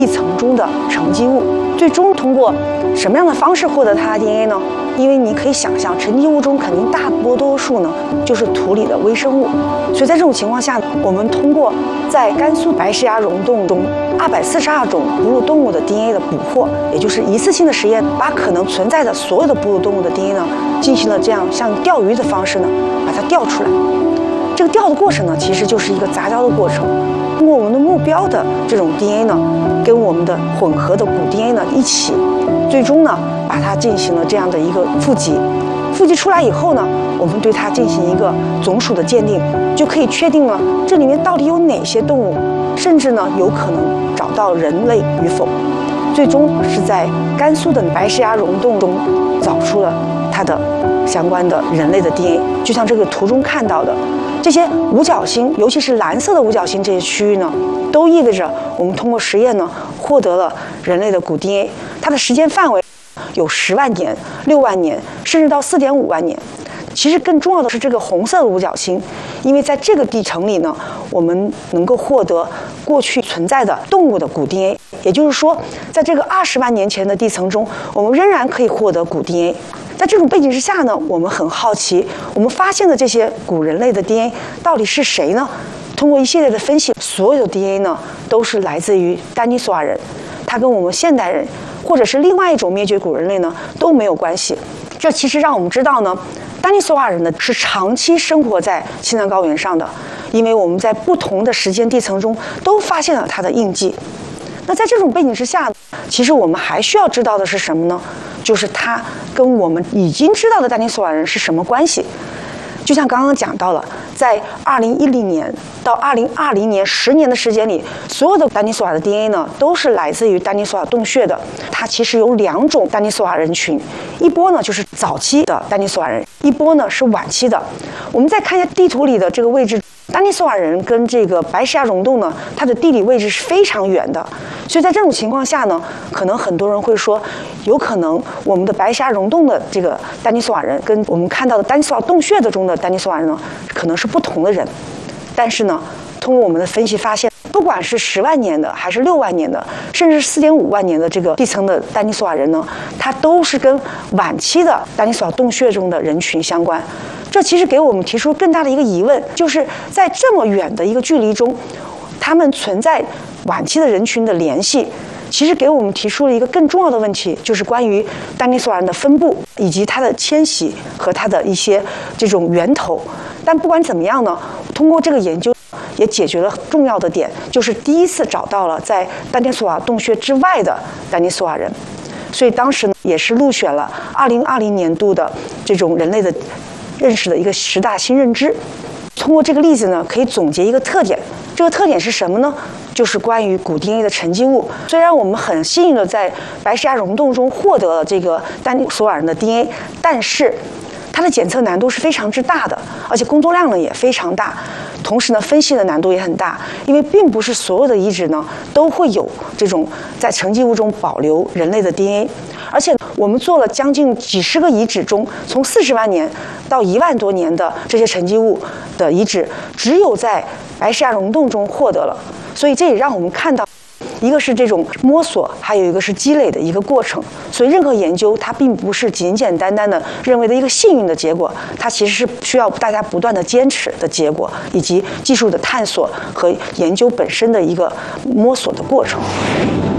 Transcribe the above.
地层中的沉积物。最终通过什么样的方式获得它的 DNA 呢？因为你可以想象，沉积物中肯定大多数呢就是土里的微生物，所以在这种情况下，我们通过在甘肃白石崖溶洞中242种哺乳动物的 DNA 的捕获，也就是一次性的实验，把可能存在的所有的哺乳动物的 DNA 呢进行了这样像钓鱼的方式呢把它钓出来。这个钓的过程呢，其实就是一个杂交的过程。通过我们的目标的这种 DNA 呢，跟我们的混合的骨 DNA 呢一起，最终呢把它进行了这样的一个富集。富集出来以后呢，我们对它进行一个总属的鉴定，就可以确定了这里面到底有哪些动物，甚至呢有可能找到人类与否。最终是在甘肃的白石崖溶洞中找出了它的相关的人类的 DNA， 就像这个图中看到的。这些五角星，尤其是蓝色的五角星这些区域呢，都意味着我们通过实验呢，获得了人类的骨 DNA。它的时间范围有10万年、6万年，甚至到4.5万年。其实更重要的是这个红色的五角星，因为在这个地层里呢，我们能够获得过去存在的动物的骨 DNA。也就是说，在这个20万年前的地层中，我们仍然可以获得骨 DNA。在这种背景之下呢，我们很好奇，我们发现的这些古人类的 DNA 到底是谁呢？通过一系列的分析，所有的 DNA 呢都是来自于丹尼索瓦人，它跟我们现代人或者是另外一种灭绝古人类呢都没有关系。这其实让我们知道呢，丹尼索瓦人呢是长期生活在青藏高原上的，因为我们在不同的时间地层中都发现了它的印记。那在这种背景之下，其实我们还需要知道的是什么呢？就是它跟我们已经知道的丹尼索瓦人是什么关系。就像刚刚讲到了，在2010年到2020年10年的时间里，所有的丹尼索瓦的 DNA 呢都是来自于丹尼索瓦洞穴的。它其实有2种丹尼索瓦人群，一波呢就是早期的丹尼索瓦人，一波呢是晚期的。我们再看一下地图里的这个位置，丹尼索瓦人跟这个白石崖溶洞呢，它的地理位置是非常远的。所以在这种情况下呢，可能很多人会说，有可能我们的白石崖溶洞的这个丹尼索瓦人跟我们看到的丹尼索瓦洞穴的中的丹尼索瓦人呢，可能是不同的人。但是呢，通过我们的分析发现，不管是10万年的，还是6万年的，甚至是4.5万年的这个地层的丹尼索瓦人呢，它都是跟晚期的丹尼索瓦洞穴中的人群相关。这其实给我们提出更大的一个疑问，就是在这么远的一个距离中，他们存在晚期的人群的联系，其实给我们提出了一个更重要的问题，就是关于丹尼索瓦人的分布以及它的迁徙和它的一些这种源头。但不管怎么样呢，通过这个研究也解决了重要的点，就是第一次找到了在丹尼索瓦洞穴之外的丹尼索瓦人。所以当时呢，也是入选了2020年度的这种人类的认识的一个10大新认知。通过这个例子呢，可以总结一个特点，这个特点是什么呢？就是关于骨 DNA 的沉积物。虽然我们很幸运的在白石崖溶洞中获得了这个丹尼索瓦人的 DNA， 但是它的检测难度是非常之大的，而且工作量呢也非常大，同时呢分析的难度也很大，因为并不是所有的遗址呢都会有这种在沉积物中保留人类的 DNA。而且我们做了将近几十个遗址中，从40万年到1万多年的这些沉积物的遗址，只有在白石崖溶洞中获得了。所以这也让我们看到，一个是这种摸索，还有一个是积累的一个过程。所以任何研究它并不是简简单单的认为的一个幸运的结果，它其实是需要大家不断的坚持的结果，以及技术的探索和研究本身的一个摸索的过程。